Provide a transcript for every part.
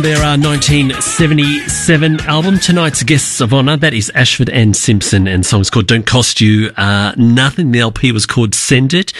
from their 1977 album. Tonight's guests of honour, that is Ashford and Simpson, and the song's called Don't Cost You Nothing. The LP was called Send It,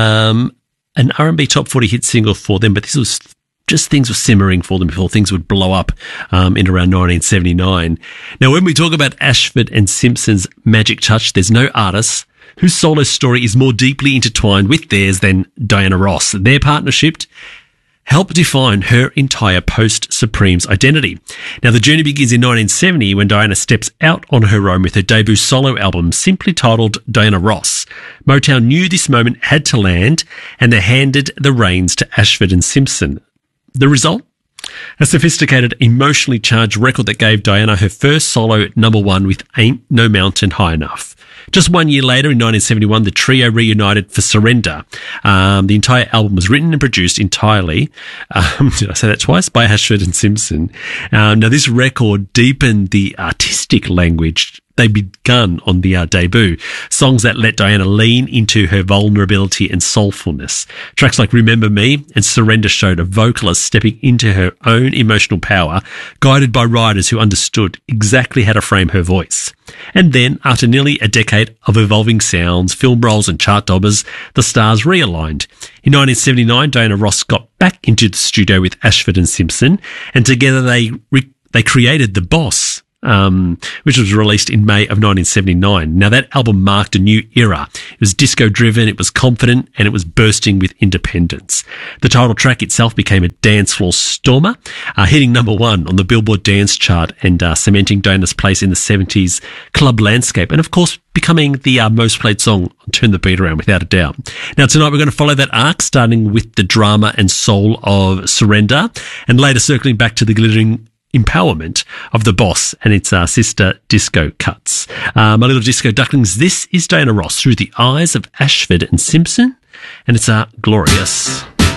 an R&B top 40 hit single for them, but this was just things were simmering for them before things would blow up in around 1979. Now, when we talk about Ashford and Simpson's magic touch, there's no artist whose solo story is more deeply intertwined with theirs than Diana Ross. Their partnership helped define her entire post-Supremes identity. Now, the journey begins in 1970 when Diana steps out on her own with her debut solo album, simply titled Diana Ross. Motown knew this moment had to land, and they handed the reins to Ashford and Simpson. The result? A sophisticated, emotionally charged record that gave Diana her first solo #1 with Ain't No Mountain High Enough. Just 1 year later, in 1971, the trio reunited for Surrender. The entire album was written and produced entirely, did I say that twice, by Ashford and Simpson. Now, this record deepened the artistic language they begun on the debut. Songs that let Diana lean into her vulnerability and soulfulness. Tracks like Remember Me and Surrender showed a vocalist stepping into her own emotional power, guided by writers who understood exactly how to frame her voice. And then, after nearly a decade of evolving sounds, film roles and chart toppers, the stars realigned. In 1979, Diana Ross got back into the studio with Ashford and Simpson, and together they created The Boss, which was released in May of 1979. Now, that album marked a new era. It was disco-driven, it was confident, and it was bursting with independence. The title track itself became a dance floor stormer, hitting #1 on the Billboard Dance Chart and cementing Diana's place in the 70s club landscape, and of course becoming the most played song on Turn the Beat Around, without a doubt. Now, tonight we're going to follow that arc, starting with the drama and soul of Surrender, and later circling back to the glittering empowerment of The Boss and its sister Disco Cuts. My little disco ducklings, this is Diana Ross through the eyes of Ashford and Simpson, and it's glorious.